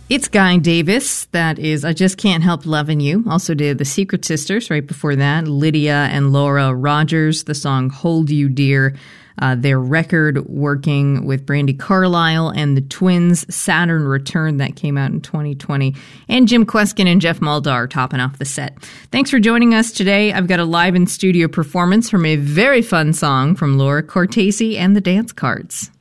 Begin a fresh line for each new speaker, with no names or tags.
It's Guy Davis. That is I Just Can't Help Loving You. Also did the Secret Sisters right before that. Lydia and Laura Rogers, the song Hold You Dear. Their record working with Brandi Carlile and the Twins, Saturn Return, that came out in 2020. And Jim Kweskin and Jeff Muldar topping off the set. Thanks for joining us today. I've got a live in studio performance from a very fun song from Laura Cortese and the Dance Cards.